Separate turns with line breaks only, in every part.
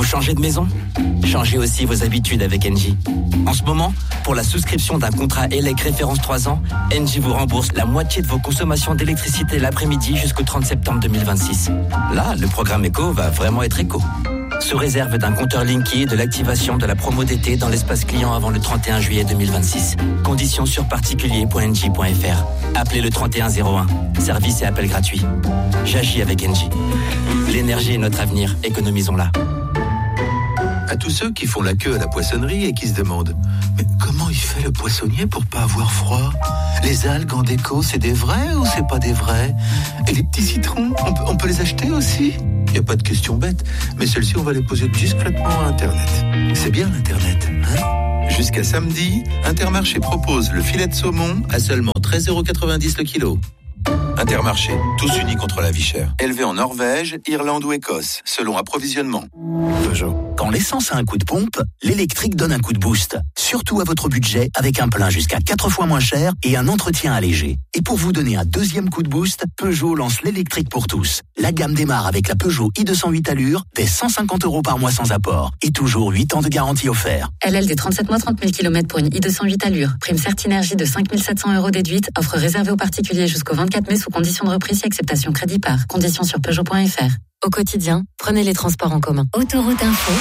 changez de maison ? Changez aussi vos habitudes avec Engie. En ce moment, pour la souscription d'un contrat ELEC référence 3 ans, Engie vous rembourse la moitié de vos consommations d'électricité l'après-midi jusqu'au 30 septembre 2026. Là, le programme Éco va vraiment être éco. Sous réserve d'un compteur Linky et de l'activation de la promo d'été dans l'espace client avant le 31 juillet 2026. Conditions sur particulier.engie.fr. Appelez le 3101. Service et appel gratuit. J'agis avec Engie. L'énergie est notre avenir. Économisons-la.
À tous ceux qui font la queue à la poissonnerie et qui se demandent « Mais comment il fait le poissonnier pour pas avoir froid ? Les algues en déco, c'est des vrais ou c'est pas des vrais ? Et les petits citrons, on peut les acheter aussi ? Il n'y a pas de questions bêtes, mais celles-ci, on va les poser discrètement à Internet. C'est bien l'Internet, hein ? Jusqu'à samedi, Intermarché propose le filet de saumon à seulement 13,90€ le kilo. Intermarché, tous unis contre la vie chère. Élevé en Norvège, Irlande ou Écosse, selon approvisionnement.
Peugeot. Quand l'essence a un coup de pompe, l'électrique donne un coup de boost. Surtout à votre budget, avec un plein jusqu'à 4 fois moins cher et un entretien allégé. Et pour vous donner un deuxième coup de boost, Peugeot lance l'électrique pour tous. La gamme démarre avec la Peugeot i208 Allure, dès 150€ par mois sans apport. Et toujours 8 ans de garantie offert.
LLD 37 mois 30 000 km pour une i208 Allure. Prime Certinergie de 5 700€ déduite. Offre réservée aux particuliers jusqu'au 24 mai sous conditions de reprise et acceptation crédit par. Conditions sur Peugeot.fr. Au quotidien, prenez les transports en commun.
Autoroute Info.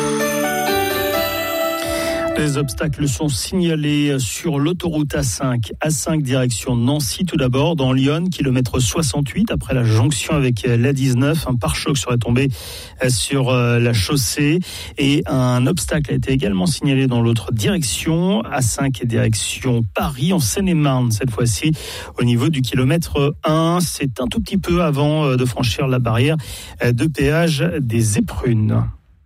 Les obstacles sont signalés sur l'autoroute A5. A5 direction Nancy tout d'abord, dans Lyon, kilomètre 68, après la jonction avec l'A19. Un pare-choc serait tombé sur la chaussée. Et un obstacle a été également signalé dans l'autre direction. A5 et direction Paris, en Seine-et-Marne, cette fois-ci, au niveau du kilomètre 1. C'est un tout petit peu avant de franchir la barrière de péage des Éprunes.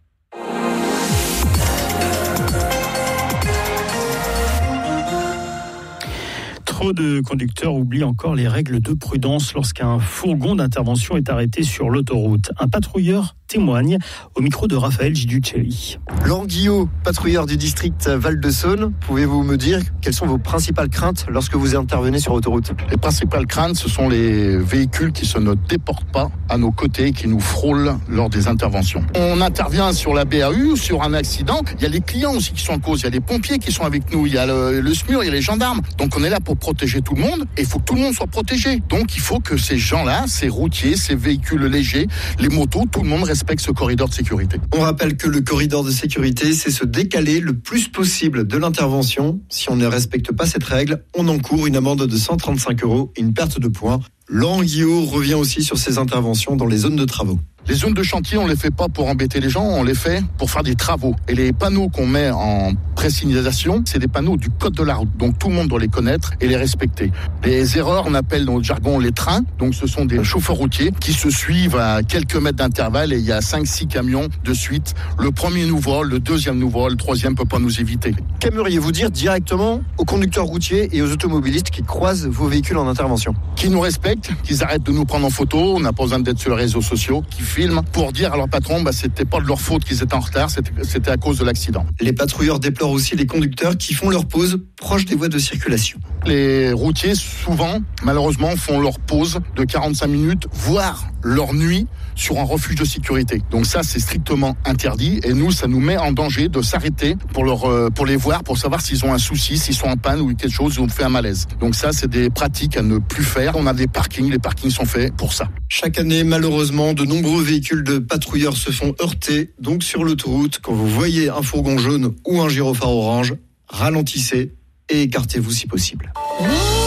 Trop de conducteurs oublient encore les règles de prudence lorsqu'un fourgon d'intervention est arrêté sur l'autoroute. Un patrouilleur témoigne au micro de Raphaël Giducelli.
Laurent Guillot, patrouilleur du district Val-de-Saône, pouvez-vous me dire quelles sont vos principales craintes lorsque vous intervenez sur autoroute ?
Les principales craintes, ce sont les véhicules qui ne déportent pas à nos côtés, qui nous frôlent lors des interventions. On intervient sur la BAU, sur un accident. Il y a les clients aussi qui sont en cause. Il y a les pompiers qui sont avec nous. Il y a le SMUR, il y a les gendarmes. Donc on est là pour protéger tout le monde et il faut que tout le monde soit protégé. Donc il faut que ces gens-là, ces routiers, ces véhicules légers, les motos, tout le monde respecte ce corridor de sécurité.
On rappelle que le corridor de sécurité, c'est se décaler le plus possible de l'intervention. Si on ne respecte pas cette règle, on encourt une amende de 135€ et une perte de points. Laurent Guillot revient aussi sur ces interventions dans les zones de travaux.
Les zones de chantier, on les fait pas pour embêter les gens, on les fait pour faire des travaux. Et les panneaux qu'on met en pré-signalisation, c'est des panneaux du code de la route. Donc tout le monde doit les connaître et les respecter. Les erreurs, on appelle dans notre jargon les trains. Donc ce sont des chauffeurs routiers qui se suivent à quelques mètres d'intervalle et il y a 5-6 camions de suite. Le premier nous vole, le deuxième nous vole, le troisième peut pas nous éviter.
Qu'aimeriez-vous dire directement aux conducteurs routiers et aux automobilistes qui croisent vos véhicules en intervention ?
Qui nous respectent, qu'ils arrêtent de nous prendre en photo, on n'a pas besoin d'être sur les réseaux sociaux, qui filment pour dire à leur patron, c'était pas de leur faute qu'ils étaient en retard, c'était à cause de l'accident.
Les patrouilleurs déplorent aussi les conducteurs qui font leur pause proche des voies de circulation.
Les routiers, souvent, malheureusement, font leur pause de 45 minutes, voire leur nuit, sur un refuge de sécurité. Donc ça, c'est strictement interdit et nous, ça nous met en danger de s'arrêter pour les voir, pour savoir s'ils ont un souci, s'ils sont en panne ou quelque chose, ils ont fait un malaise. Donc ça, c'est des pratiques à ne plus faire. On a des parkings, les parkings sont faits pour ça.
Chaque année, malheureusement, de nombreux véhicules de patrouilleurs se font heurter. Donc sur l'autoroute, quand vous voyez un fourgon jaune ou un gyrophare orange, ralentissez et écartez-vous si possible.